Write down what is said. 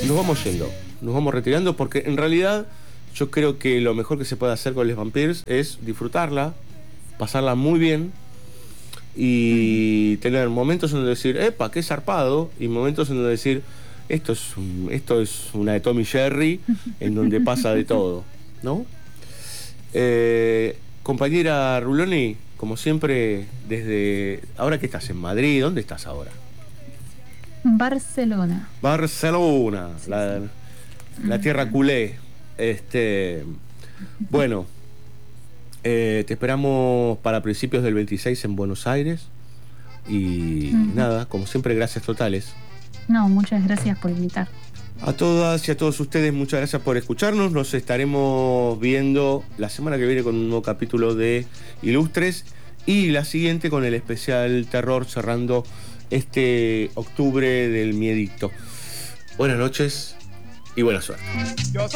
nos vamos yendo, nos vamos retirando, porque en realidad yo creo que lo mejor que se puede hacer con Les Vampires es disfrutarla, pasarla muy bien y tener momentos en donde decir, epa, qué zarpado, y momentos en donde decir, esto es una de Tommy Jerry, en donde pasa de todo, ¿no? Compañera Ruloni, como siempre, desde... ¿Ahora qué estás? ¿En Madrid? ¿Dónde estás ahora? Barcelona. Barcelona, Sí, la tierra culé. Bueno, te esperamos para principios del 26 en Buenos Aires. Y nada, como siempre, gracias totales. No, muchas gracias por invitar. A todas y a todos ustedes, muchas gracias por escucharnos. Nos estaremos viendo la semana que viene con un nuevo capítulo de Ilustres y la siguiente con el especial terror, cerrando este octubre del miedito. Buenas noches y buena suerte.